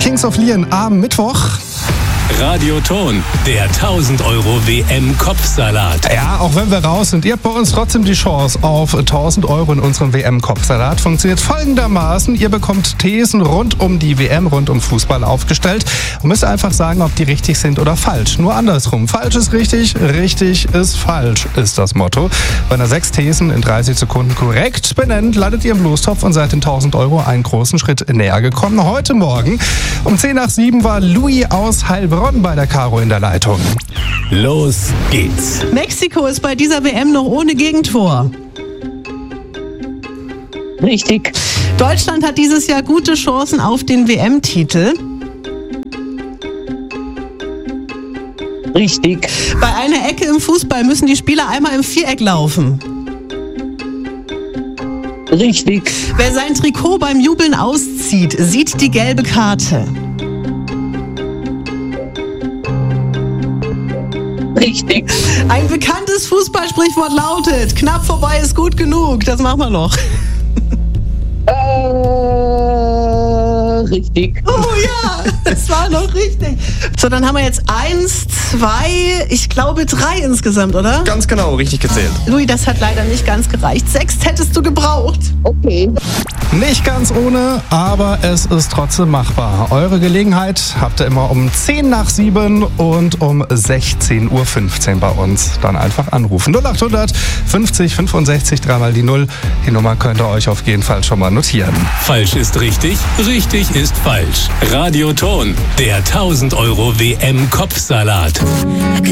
Kings of Leon am Mittwoch. Radioton, der 1000 Euro WM-Kopfsalat. Ja, auch wenn wir raus sind, ihr habt bei uns trotzdem die Chance auf 1000 Euro in unserem WM-Kopfsalat. Funktioniert folgendermaßen: Ihr bekommt Thesen rund um die WM, rund um Fußball aufgestellt und müsst einfach sagen, ob die richtig sind oder falsch. Nur andersrum. Falsch ist richtig, richtig ist falsch, ist das Motto. Wenn ihr 6 Thesen in 30 Sekunden korrekt benennt, landet ihr im Lostopf und seid den 1000 Euro einen großen Schritt näher gekommen. Heute Morgen um 10 nach 7 war Louis aus Heilbronn bei der Caro in der Leitung. Los geht's. Mexiko ist bei dieser WM noch ohne Gegentor. Richtig. Deutschland hat dieses Jahr gute Chancen auf den WM-Titel. Richtig. Bei einer Ecke im Fußball müssen die Spieler einmal im Viereck laufen. Richtig. Wer sein Trikot beim Jubeln auszieht, sieht die gelbe Karte. Richtig. Ein bekanntes Fußballsprichwort lautet: knapp vorbei ist gut genug. Das machen wir noch. Richtig. Oh ja, das war noch richtig. So, dann haben wir jetzt 1, 2, ich glaube 3 insgesamt, oder? Ganz genau, richtig gezählt. Louis, das hat leider nicht ganz gereicht. 6 hättest du gebraucht. Okay. Nicht ganz ohne, aber es ist trotzdem machbar. Eure Gelegenheit habt ihr immer um 10 nach 7 und um 16.15 Uhr bei uns. Dann einfach anrufen. 0800 50 65 3 mal die 0. Die Nummer könnt ihr euch auf jeden Fall schon mal notieren. Falsch ist richtig, richtig ist falsch. Radioton, der 1000 Euro WM-Kopfsalat.